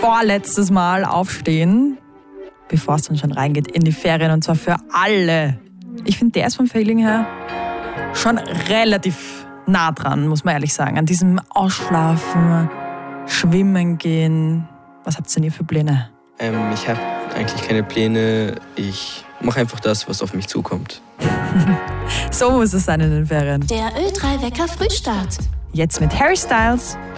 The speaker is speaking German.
vorletztes Mal aufstehen, bevor es dann schon reingeht in die Ferien, und zwar für alle. Ich finde, der ist vom Feeling her schon relativ nah dran, muss man ehrlich sagen, an diesem Ausschlafen, Schwimmen gehen. Was habt ihr denn ihr für Pläne? Ich habe eigentlich keine Pläne. Ich mache einfach das, was auf mich zukommt. So muss es sein in den Ferien. Der Ö3 Wecker Frühstart. Jetzt mit Harry Styles.